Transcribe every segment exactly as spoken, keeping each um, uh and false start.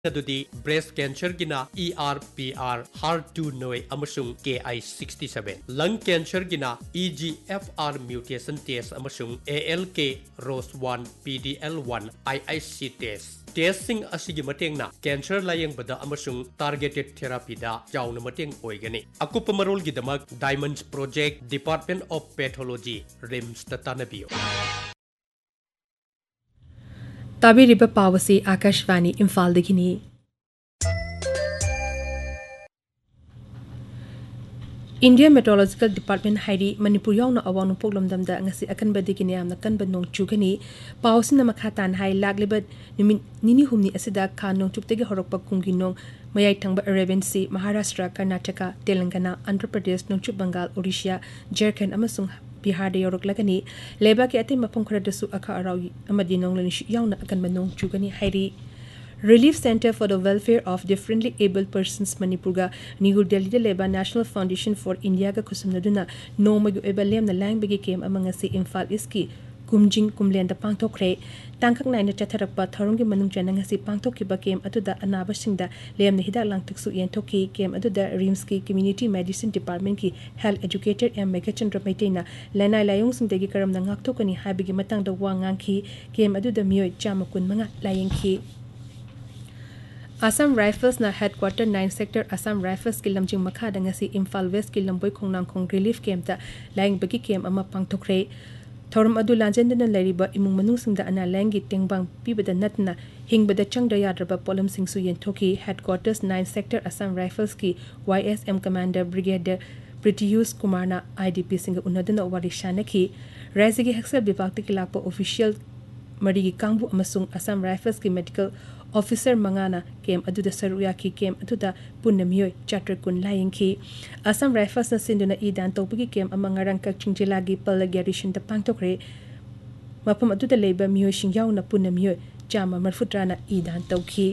ꯑꯗꯨꯗꯤ brace ꯀꯦꯟꯁꯔꯒꯤꯅ E R P R H E R two ꯅꯣꯏ ꯑꯃꯁꯨꯡ K I sixty-seven ꯂꯪ ꯀꯦꯟꯁꯔꯒꯤ나 E G F R mutation test ꯑꯃꯁꯨꯡ A L K R O S one P D L one I I C test ꯇꯦꯁꯁꯤꯡ ꯑꯁꯤꯒꯤ ꯃꯇꯦꯡꯅ cancer ꯂꯥꯌꯦꯡꯕꯗ ꯑꯃꯁꯨꯡ ꯇꯥꯔꯒꯦꯇꯦꯗ ꯊꯦꯔꯥꯄꯤꯗ ꯆꯥꯎꯅ ꯃꯇꯦꯡ ꯑꯣꯏꯒꯅꯤ ꯑꯀꯨꯞꯄ ꯃꯔꯣꯜꯒꯤꯗꯃꯛ ꯗꯥꯏꯃꯟꯁ ꯄ꯭ꯔꯣꯖꯦꯛट ꯗꯤꯄꯥꯔꯠꯃꯦꯟꯠ ꯑꯣꯐ ꯄꯦꯊꯣꯂꯣꯖꯤ ꯔꯤꯝꯁꯇ ꯇꯥꯟꯅꯕꯤꯌꯨ ꯇꯥꯕꯤꯔꯤꯕ ꯄꯥꯎ ꯑꯁꯤ Akashvani ꯏꯝꯐꯥꯜꯗꯒꯤꯅꯤ India Meteorological Department hairi Manipur yauna awang nupok lomdamda ngasi akanba digini amna kanba nong chugani pausina makhatan hai laglibat nimin nini humni asida kha nong chuptegi horokpa kungi nong mayai thangba Arabian Sea Maharashtra Karnataka Telangana Andhra Pradesh nongchup Bengal Odisha Jharkhand amasung Bihar de yorok lagani leba ke ate mapong khoradasu akha arau amadi nong lanish yauna akanba nong chugani hairi Relief Center for the Welfare of Differently Abled Persons Manipurga New Delhi Leba National Foundation for India ga kusumnaduna no magu ebalem na langbagi kem amanga si Imphal East kumjing kumlenda pangthokre tangkak naina chatharakpa tharungi manung jananga si pangthokkiba kem atuda anaba singda lemna hidak langtuksu yenthokki kem atuda Rims ki Community Medicine Department ki Health Educator M Megachandra Maitena lanai layong singdagi karamna ngakthokani habigi matangda wa ngangki kem atuda miyoi chama kun manga layengki Assam Rifles na headquarter nine sector Assam Rifles ki lamjing makha dangasi Imphal West ki lamboi khongnang khong relief camp ta laing bagi camp ama pangthokre thorum adu lanjendana lariba imung manung singda ana langi tengbang pibada natna hingbada changda yadraba polam singsu yenthoki headquarters nine sector Assam Rifles ki Y S M commander brigadier Pritius Kumarna I D P singa unadana warishana ki Razigi Hexel Bivak ki lakpa official marigi kangbu amasung Assam Rifles ki medical Officer Mangana came aduda saruya ki came aduda punamiyoi chatra kun laying ki Assam Rifles na sinduna idan topigi came among arangka chingjilagi palagiarishin the pangtokre mapam aduda labor miyo shingyaw na punamiyoi jama marfutrana idan tauki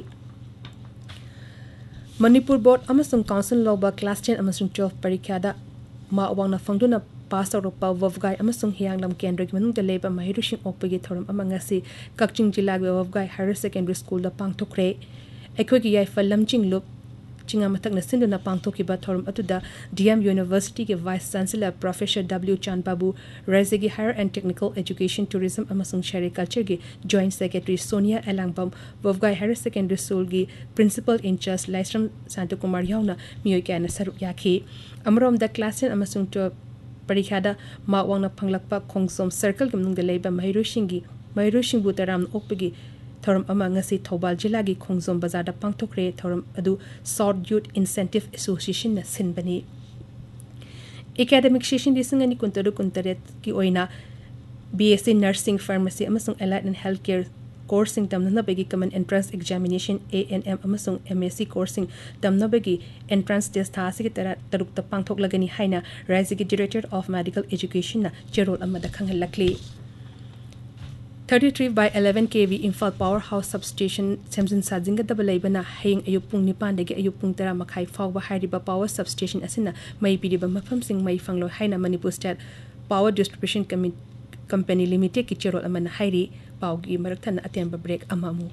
Manipur Board amasung Council Loba Class ten amasung twelve parikyada ma awang na fangduna pass out pa Wavgai amasung Hianglam Kendra manung da leba mahirushin opagi thorum amanga si Kakching Jilag Wavgai Higher Secondary School da pangthokre ekhogi yai fallam chinglup chinga matak na sinduna pangthoki ba thorum atuda D M University ke Vice Chancellor Professor W Chan Babu Razigi Higher and Technical Education Tourism amasung Agriculture ge Joint Secretary Sonia Elangbam Wavgai Higher Secondary School ge Principal in Charge Laisram Santakumar yauna miyoi kana saru yakhi amrom da class ten amasung to Parikhada ma wangna phanglakpa khongsom circle gumnung de leba mahirushingi mahirushingu taram okpagi thorum ama ngasi Thobal jila gi khongsom bazar da pangthokre thorum adu South Youth Incentive Association na sinbani Academic session disingani kuntaru kuntaret ki oina B S c Nursing Pharmacy amasung Allied and Healthcare coursing tamna bagi common entrance examination A N M amasung M S c coursing tamna bagi entrance test tha asigi tara taruk ta pangthok lagani haina Razigi Director of Medical Education na cherol amada khangalakli thirty-three by eleven K V Imphal Powerhouse Substation Semjin Sajinga dabalaiba haying ayupung nipan dagi ayupung tara makhai fawba hairiba power substation asina mai piriba mafam sing mai fanglo haina Manipur State Power Distribution Company Limited ki cherol amana hairi paugi marakthana atemba break amamu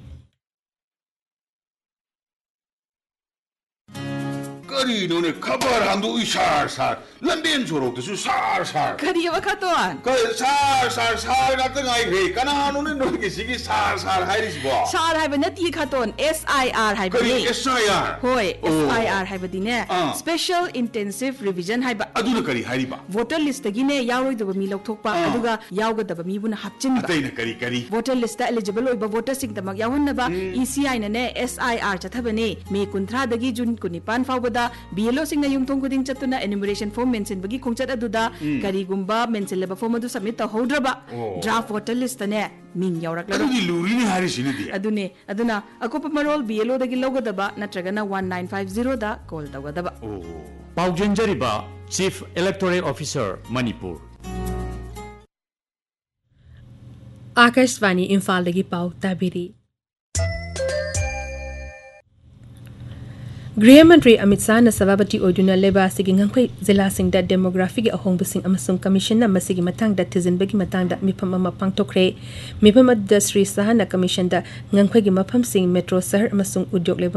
Kari nune khabar handu ishar sar London sorok tu sar sar Kari wa khaton Kari sar sar sar na ta ngai re kana nune no ki sigi sar sar hairi sibo Sar haiba nati khaton S I R haiba Kari ni S I R Hoi S I R haiba dine Special Intensive Revision haiba Aduna kari hairi ba Voter list tagi ne yauroi daba mi lokthokpa aduga yawga daba mi buna hapchin ba Atay na kari kari Voter list ta eligible oiba voter sing tamak yawhon ba E C I na ne S I R chathabane me kunthra dagi June kunipan fawbada B L O sing na yungtong kuding chatuna enumeration form mention bagi kongchat aduda kari gumba mention leba form adu submit ta hodraba draft voter list ne min yaurak laro Aduni luri ni hari sinidi adune aduna akopa marol B L O dagi logadaba natragana one nine five zero da call tawadaba Paujenjariba Chief Electoral Officer Manipur Akashvani Imphal dagi pau tabiri गृह मंत्री अमित शाह न सभापति ओइदुना लेबा सिगी ngangkhoi जिला सिंगदा demography गे अहोंग बिसिंग अमसुंग commission न मसिगी मतंग दा थिजिनबगी मतंग दा मिफम अमा पांगथोखरे मिफम द श्री शाह न कमीशन दा ngangkhoi गे मफम सिंग मेट्रो शहर अमसुंग उद्योग